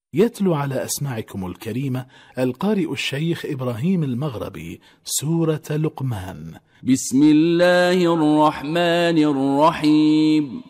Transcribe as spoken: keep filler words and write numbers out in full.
يتلو على أسماعكم الكريمة القارئ الشيخ إبراهيم المغربي سورة لقمان. بسم الله الرحمن الرحيم.